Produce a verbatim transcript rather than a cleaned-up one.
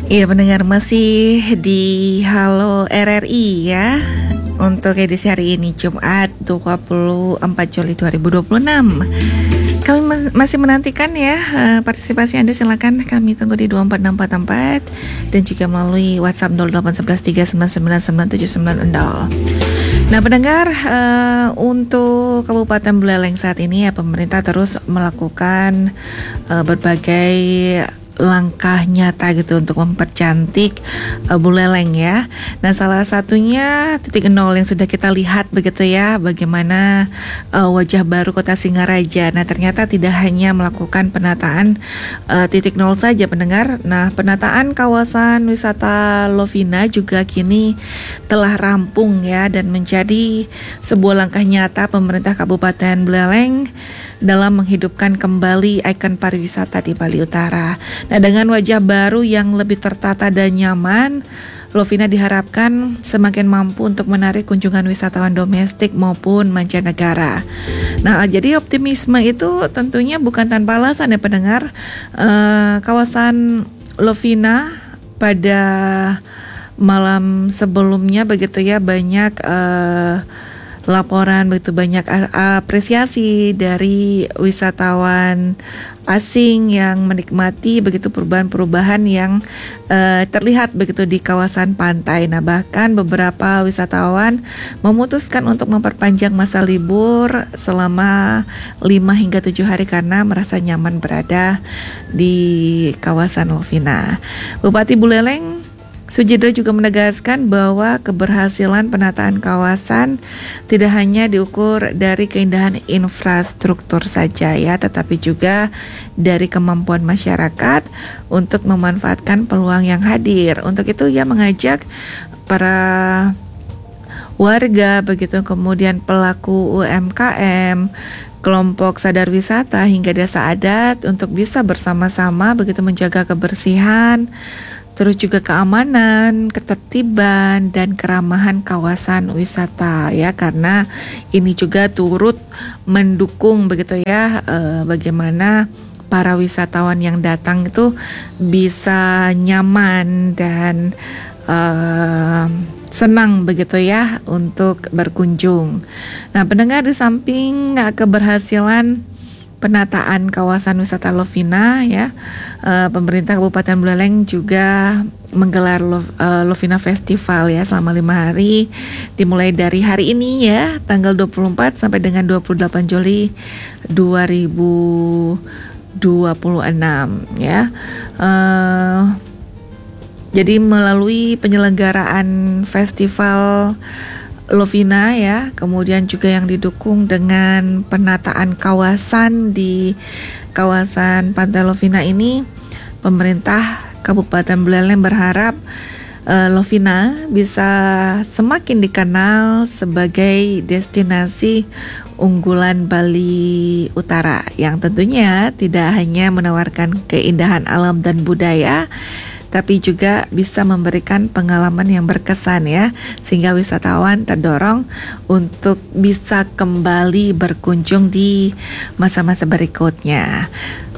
Iya, pendengar masih di Halo R R I ya. Untuk edisi hari ini Jumat dua puluh empat Juli dua ribu dua puluh enam. Kami mas- masih menantikan ya uh, partisipasi Anda, silakan kami tunggu di dua empat enam empat empat dan juga melalui WhatsApp nol delapan satu satu tiga sembilan sembilan sembilan tujuh sembilan nol. Nah pendengar, uh, untuk Kabupaten Buleleng saat ini ya pemerintah terus melakukan uh, berbagai langkah nyata gitu untuk mempercantik uh, Buleleng ya. Nah salah satunya titik nol yang sudah kita lihat begitu ya, bagaimana uh, wajah baru Kota Singaraja. Nah ternyata tidak hanya melakukan penataan uh, titik nol saja pendengar. Nah penataan kawasan wisata Lovina juga kini telah rampung ya, dan menjadi sebuah langkah nyata pemerintah Kabupaten Buleleng dalam menghidupkan kembali ikon pariwisata di Bali Utara. Nah, dengan wajah baru yang lebih tertata dan nyaman, Lovina diharapkan semakin mampu untuk menarik kunjungan wisatawan domestik maupun mancanegara. Nah, jadi optimisme itu tentunya bukan tanpa alasan ya pendengar. Uh, kawasan Lovina pada malam sebelumnya begitu ya, banyak uh, laporan, begitu banyak apresiasi dari wisatawan asing yang menikmati begitu perubahan-perubahan yang uh, terlihat begitu di kawasan pantai. Nah bahkan beberapa wisatawan memutuskan untuk memperpanjang masa libur selama lima hingga tujuh hari karena merasa nyaman berada di kawasan Lovina. Bupati Buleleng Sujidro juga menegaskan bahwa keberhasilan penataan kawasan tidak hanya diukur dari keindahan infrastruktur saja ya, tetapi juga dari kemampuan masyarakat untuk memanfaatkan peluang yang hadir. Untuk itu ia mengajak para warga begitu, kemudian pelaku U M K M, kelompok sadar wisata hingga desa adat untuk bisa bersama-sama begitu menjaga kebersihan, terus juga keamanan, ketertiban, dan keramahan kawasan wisata ya, karena ini juga turut mendukung begitu ya eh, bagaimana para wisatawan yang datang itu bisa nyaman dan eh, senang begitu ya untuk berkunjung. Nah pendengar, di samping keberhasilan penataan kawasan wisata Lovina ya, uh, pemerintah Kabupaten Buleleng juga menggelar Lo, uh, Lovina Festival ya selama lima hari, dimulai dari hari ini ya tanggal dua puluh empat sampai dengan dua puluh delapan Juli dua ribu dua puluh enam ya. Uh, jadi melalui penyelenggaraan festival Lovina ya, kemudian juga yang didukung dengan penataan kawasan di kawasan Pantai Lovina ini, pemerintah Kabupaten Buleleng berharap uh, Lovina bisa semakin dikenal sebagai destinasi unggulan Bali Utara yang tentunya tidak hanya menawarkan keindahan alam dan budaya, tapi juga bisa memberikan pengalaman yang berkesan ya, sehingga wisatawan terdorong untuk bisa kembali berkunjung di masa-masa berikutnya.